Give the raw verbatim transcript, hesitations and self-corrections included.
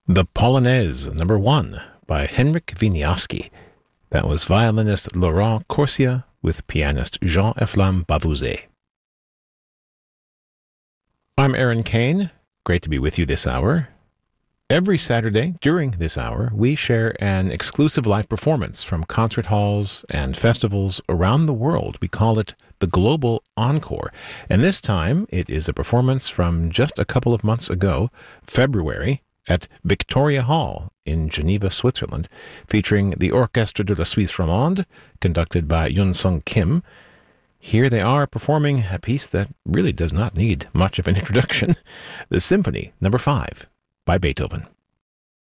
The Polonaise, number one, by Henryk Wieniawski. That was violinist Laurent Corsia with pianist Jean-Efflam Bavouzet. I'm Aaron Kane. Great to be with you this hour. Every Saturday during this hour, we share an exclusive live performance from concert halls and festivals around the world. We call it the Global Encore. And this time, it is a performance from just a couple of months ago, February, at Victoria Hall in Geneva, Switzerland, featuring the Orchestre de la Suisse Romande, conducted by Yun Sung Kim. Here they are performing a piece that really does not need much of an introduction, the Symphony Number five by Beethoven.